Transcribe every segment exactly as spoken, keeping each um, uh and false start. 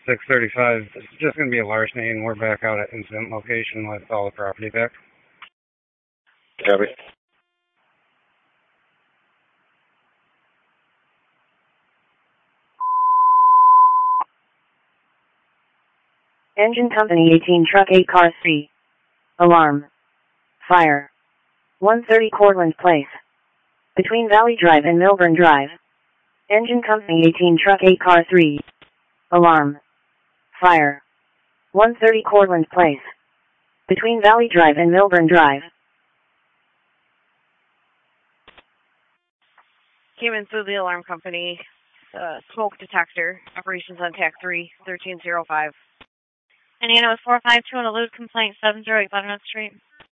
six thirty-five. It's just going to be a larceny, and we're back out at incident location with all the property back. Copy. Engine Company eighteen, Truck eight, Car three. Alarm. Fire. one thirty Cortlandt Place. Between Valley Drive and Milburn Drive. Engine Company eighteen, Truck eight, Car three. Alarm. Fire. one thirty Cortlandt Place. Between Valley Drive and Milburn Drive. Came in through the alarm company. Uh, smoke detector. Operations on T A C three, thirteen oh five. Indiana with four five two on a load complaint, seven oh eight Butternut Street.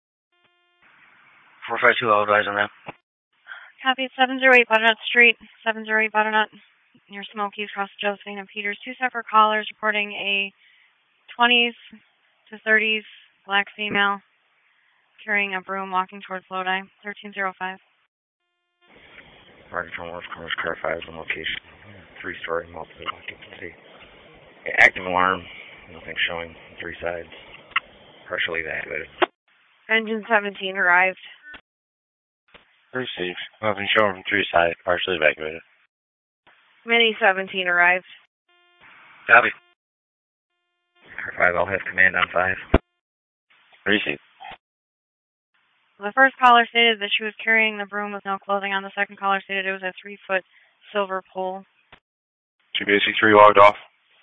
four five two, I'll advise on that. Copy, seven oh eight Butternut Street, seven oh eight Butternut, near Smokies, across Josephine and Peters. Two separate callers reporting a twenties to thirties black female carrying a broom walking towards Lodi, thirteen oh five. Market from Wolf Commerce Car five is on location. Three-story, multiple occupancy. Active alarm. Nothing showing on three sides. Partially evacuated. Engine seventeen arrived. Received. Nothing showing from three sides. Partially evacuated. Mini seventeen arrived. Copy. Car five, I'll have command on five. Received. The first caller stated that she was carrying the broom with no clothing on. The second caller stated it was a three-foot silver pole. two basic three logged off.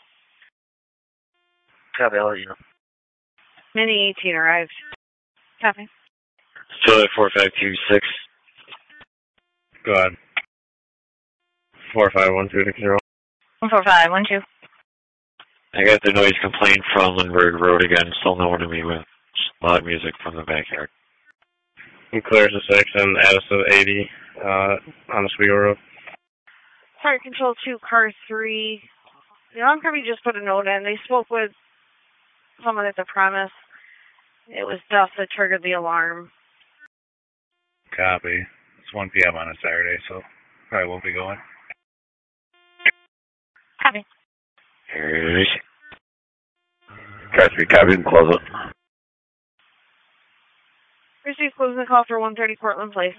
Copy, I'll let you know. Mini eighteen arrived. Copy. Still at four five two six. Go ahead. four five one two six zero. one four five one two. I got the noise complaint from Lindbergh Road again. Still no one to me with loud music from the backyard. He clears the section, Addison eighty, uh, on Oswego Road. Fire Control two, Car three. The alarm company just put a note in. They spoke with someone at the premise. It was dust that triggered the alarm. Copy. It's one p m on a Saturday, so probably won't be going. Copy. Here it is. Car three, copy and close it. Received closing the call for one thirty Cortlandt Place.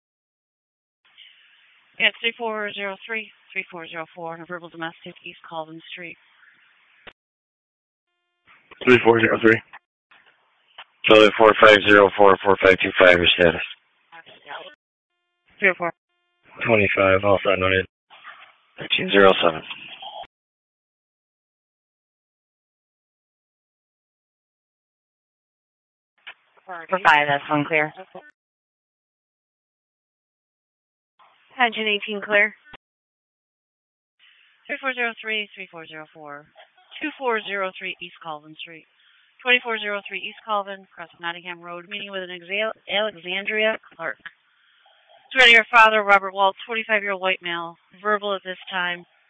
Yeah, it's three four zero three, three four zero four, a verbal domestic, East Colvin Street. three four zero three. Charlie four five zero four, four five two five, your status. three oh four. twenty-five, all set, noted. thirteen oh seven. For five, that's one clear. Engine eighteen clear. three four zero three, three four zero four, two four zero three East Colvin Street. twenty-four oh three East Colvin, across Nottingham Road, meeting with an Alexandria Clark. It's ready, your father, Robert Waltz, forty-five-year-old white male, verbal at this time.